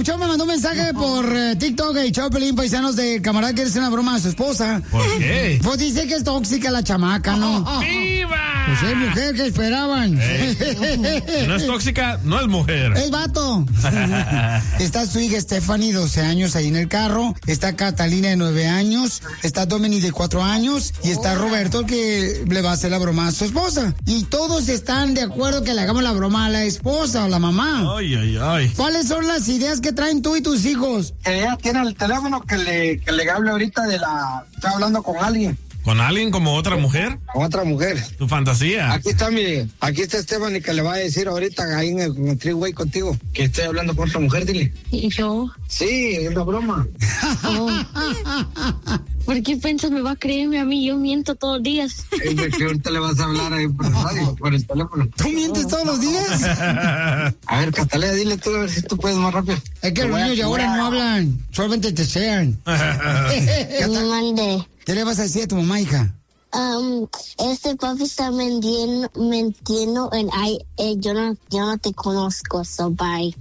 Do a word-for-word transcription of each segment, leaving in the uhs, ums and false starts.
Papuchón me mandó un mensaje por uh, TikTok y Choplin, paisanos, de camarada que es una broma a su esposa. ¿Por qué? Pues dice que es tóxica la chamaca, ¿no? ¡Viva! Pues es mujer, que esperaban. Eh, no es tóxica, no es mujer. Es vato. Está su hija Stephanie, doce años, ahí en el carro. Está Catalina, de nueve años. Está Dominic, de cuatro años. Y está Roberto, el que le va a hacer la broma a su esposa. Y todos están de acuerdo que le hagamos la broma a la esposa o la mamá. Ay, ay, ay. ¿Cuáles son las ideas que traen tú y tus hijos? Ella tiene el teléfono que le, que le hable ahorita de la... Está hablando con alguien. ¿Con alguien como otra mujer? Con otra mujer. ¿Tu fantasía? Aquí está mi... Aquí está Stephanie que le va a decir ahorita ahí en el, en el three-way contigo que estoy hablando con otra mujer, dile. ¿Y yo? Sí, es una broma. Oh. ¿Por qué piensas me va a creerme a mí? Yo miento todos los días. Es de que ahorita le vas a hablar ahí por el radio, por el teléfono. ¿Tú mientes todos los días? A ver, Catalina, dile tú a ver si tú puedes más rápido. Es que los niños de ahora no hablan, solamente te sean. Me mandé. ¿Qué le vas a decir a tu mamá, hija? Um, este papi está mintiendo, mintiendo en ay, eh, yo no, yo no te conozco, so bye.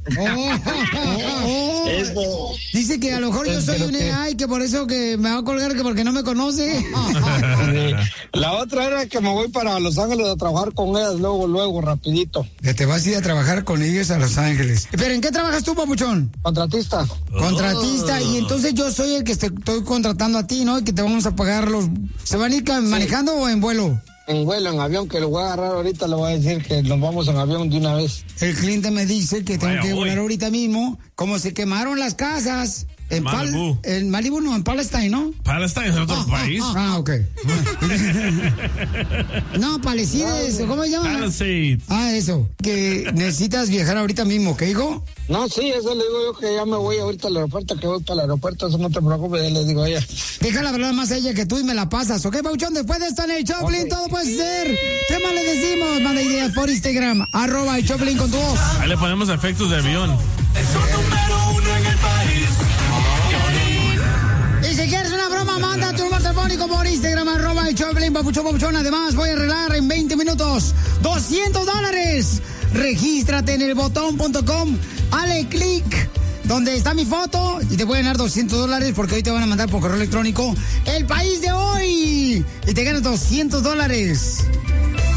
Oh. Dice que a lo mejor yo soy un A I, que por eso que me va a colgar, que porque no me conoce. La otra era que me voy para Los Ángeles a trabajar con ellas luego, luego, rapidito. Que te vas a ir a trabajar con ellos a Los Ángeles. Pero ¿en qué trabajas tú, papuchón? Contratista. Contratista, y entonces yo soy el que te estoy contratando a ti, ¿no? Y que te vamos a pagar los... ¿Se van a ir manejando o en vuelo? En vuelo, en avión, que lo voy a agarrar ahorita, le voy a decir que nos vamos en avión de una vez. El cliente me dice que tengo Vaya, que volar voy. ahorita mismo. Como se quemaron las casas. En Malibu. Pal, en Malibu no, en Palestine, ¿no? Palestine es otro país. Ah, ok. No, Palestides, ¿cómo se llama? Palisades. Ah, eso. Que necesitas viajar ahorita mismo, ¿qué dijo? No, sí, eso le digo yo que ya me voy ahorita al aeropuerto, que voy para el aeropuerto, eso no te preocupes, ya le digo a ella. Déjala hablar más a ella que tú y me la pasas, ¿ok, Pauchón? Después de esto en el Choplin, Okay. todo puede ser. ¿Qué más le decimos? Manda ideas por Instagram, arroba el Choplin con tu voz. Ahí le ponemos efectos de avión. número uno en el país. Y si quieres una broma, manda tu número telefónico por Instagram, arroba el Choplin, papuchón, papuchón. Además, voy a arreglar en veinte minutos doscientos dólares. Regístrate en el botón punto com, hale clic donde está mi foto y te pueden dar doscientos dólares porque hoy te van a mandar por correo electrónico el país de hoy y te ganas doscientos dólares.